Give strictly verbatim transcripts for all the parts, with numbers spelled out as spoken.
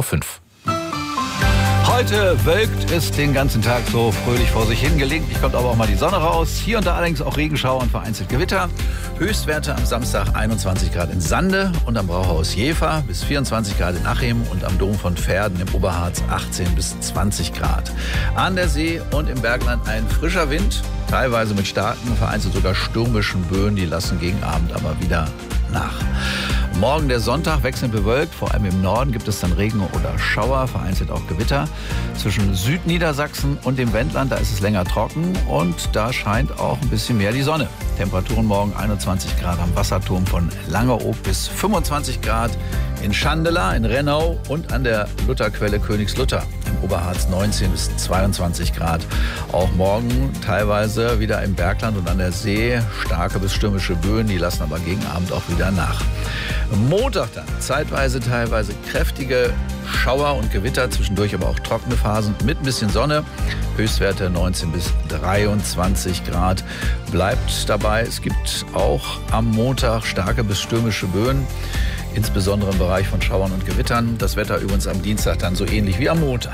Uhr fünf. Heute wölkt es den ganzen Tag so fröhlich vor sich hin. Gelegentlich kommt aber auch mal die Sonne raus. Hier und da allerdings auch Regenschauer und vereinzelt Gewitter. Höchstwerte am Samstag einundzwanzig Grad in Sande und am Brauhaus Jever bis vierundzwanzig Grad in Achim und am Dom von Verden im Oberharz achtzehn bis zwanzig Grad. An der See und im Bergland ein frischer Wind, teilweise mit starken, vereinzelt sogar stürmischen Böen. Die lassen gegen Abend aber wieder nach. Morgen der Sonntag wechselnd bewölkt, vor allem im Norden gibt es dann Regen oder Schauer, vereinzelt auch Gewitter. Zwischen Südniedersachsen und dem Wendland, da ist es länger trocken und da scheint auch ein bisschen mehr die Sonne. Temperaturen morgen einundzwanzig Grad am Wasserturm von Langeoog bis fünfundzwanzig Grad in Schandela, in Rennau und an der Lutherquelle Königslutter. Im Oberharz neunzehn bis zweiundzwanzig Grad. Auch morgen teilweise wieder im Bergland und an der See starke bis stürmische Böen, die lassen aber gegen Abend auch wieder nach. Montag dann zeitweise teilweise kräftige Schauer und Gewitter, zwischendurch aber auch trockene Phasen mit ein bisschen Sonne. Höchstwerte neunzehn bis dreiundzwanzig Grad. Bleibt dabei, es gibt auch am Montag starke bis stürmische Böen, insbesondere im Bereich von Schauern und Gewittern. Das Wetter übrigens am Dienstag dann so ähnlich wie am Montag.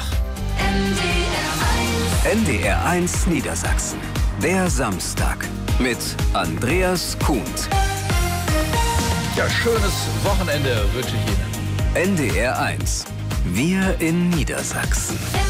N D R eins Niedersachsen. Der Samstag mit Andreas Kuhnt. Ja, schönes Wochenende wünsche ich Ihnen. N D R eins. Wir in Niedersachsen.